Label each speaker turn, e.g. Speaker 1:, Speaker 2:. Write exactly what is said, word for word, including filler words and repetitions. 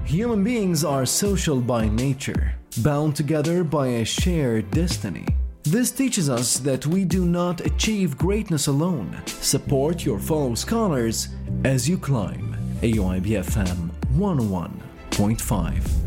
Speaker 1: Human beings are social by nature, bound together by a shared destiny. This teaches us that we do not achieve greatness alone. Support your fellow scholars as you climb. A U I B F M one oh one point five.